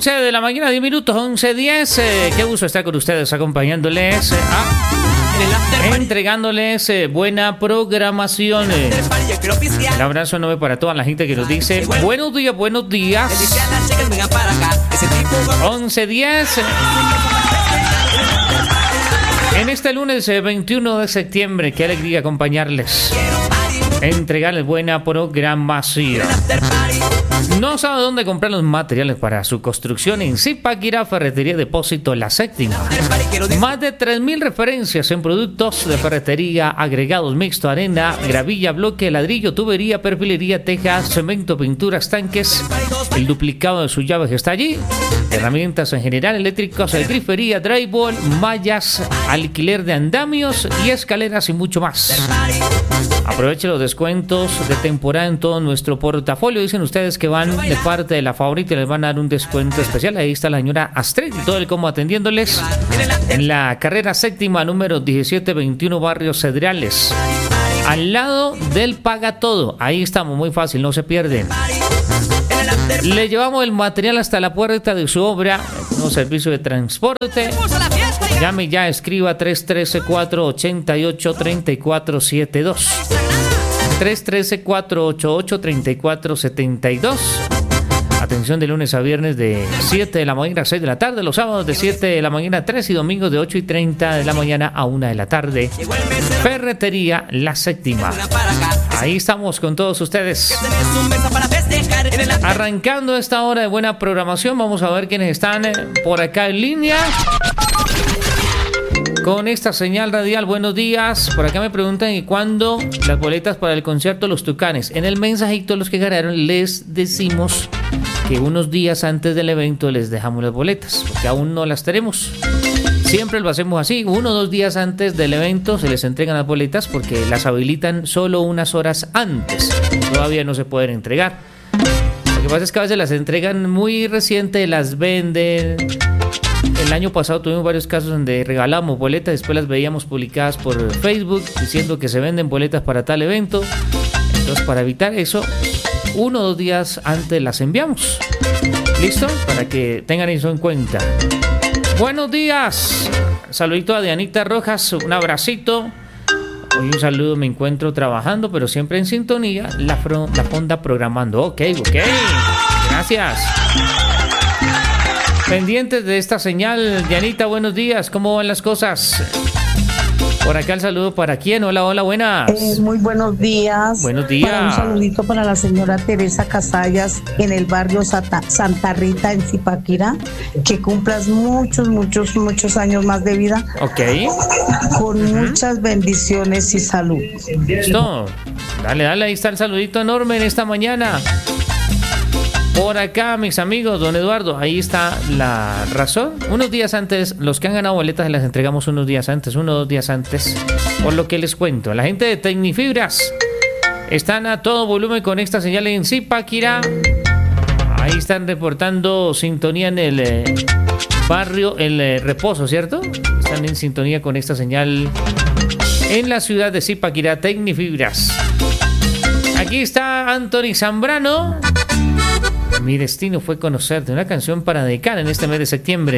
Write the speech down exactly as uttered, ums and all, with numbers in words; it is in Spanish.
once de la mañana, diez minutos, once diez. Eh, qué gusto estar con ustedes, acompañándoles, eh, a, entregándoles eh, buena programación. Eh. El abrazo enorme para toda la gente que nos dice buenos días, buenos días. once diez. Eh. En este lunes eh, veintiuno de septiembre, qué alegría acompañarles, entregarles buena programación. No sabe dónde comprar los materiales para su construcción. En Zipaquirá, Ferretería Depósito La Séptima. Más de tres mil referencias en productos de ferretería, agregados mixto, arena, gravilla, bloque, ladrillo, tubería, perfilería, tejas, cemento, pinturas, tanques. El duplicado de sus llaves está allí. Herramientas en general, eléctricos, grifería, drywall, mallas, alquiler de andamios y escaleras y mucho más. Aproveche los descuentos de temporada en todo nuestro portafolio. Dicen ustedes que van de parte de La Favorita y les van a dar un descuento especial. Ahí está la señora Astrid y todo el combo atendiéndoles en la carrera séptima, número diecisiete veintiuno, barrio Cedrales, al lado del Paga Todo. Ahí estamos, muy fácil, no se pierden. Le llevamos el material hasta la puerta de su obra, un servicio de transporte. Llame ya, escriba tres uno tres, cuatro ocho ocho, tres cuatro siete dos. tres uno tres, cuatro ocho ocho, tres cuatro siete dos. Atención de lunes a viernes de siete de la mañana a seis de la tarde, los sábados de siete de la mañana a tres y domingos de ocho y treinta de la mañana a una de la tarde. Ferretería La Séptima. Ahí estamos con todos ustedes. Arrancando esta hora de buena programación, vamos a ver quiénes están por acá en línea con esta señal radial. Buenos días. Por acá me preguntan ¿y cuándo las boletas para el concierto Los Tucanes? En el mensajito los que ganaron les decimos que unos días antes del evento les dejamos las boletas, porque aún no las tenemos. Siempre lo hacemos así, uno o dos días antes del evento se les entregan las boletas porque las habilitan solo unas horas antes. Todavía no se pueden entregar. Lo que pasa es que a veces las entregan muy reciente, las venden. El año pasado tuvimos varios casos donde regalamos boletas, después las veíamos publicadas por Facebook diciendo que se venden boletas para tal evento. Entonces, para evitar eso, uno o dos días antes las enviamos. ¿Listo? Para que tengan eso en cuenta. Buenos días. Saludito a Dianita Rojas, un abracito. Hoy un saludo, me encuentro trabajando, pero siempre en sintonía. La, fro- la Fonda programando. Ok, ok. Gracias. Pendientes de esta señal, Dianita, buenos días. ¿Cómo van las cosas? Por acá el saludo para quién. Hola, hola, buenas. Eh, muy buenos días. Buenos días. Para un saludito para la señora Teresa Casallas en el barrio Santa, Santa Rita en Zipaquirá. Que cumplas muchos, muchos, muchos años más de vida. Ok. Con uh-huh. muchas bendiciones y salud. Listo. Dale, dale, ahí está el saludito enorme en esta mañana. Por acá, mis amigos, don Eduardo, ahí está la razón. Unos días antes, los que han ganado boletas las entregamos unos días antes, unos dos días antes. Por lo que les cuento, la gente de Tecnifibras están a todo volumen con esta señal en Zipaquirá. Ahí están reportando sintonía en el eh, barrio El eh, Reposo, ¿cierto? Están en sintonía con esta señal en la ciudad de Zipaquirá, Tecnifibras. Aquí está Anthony Zambrano. Mi destino fue conocerte, una canción para dedicar en este mes de septiembre.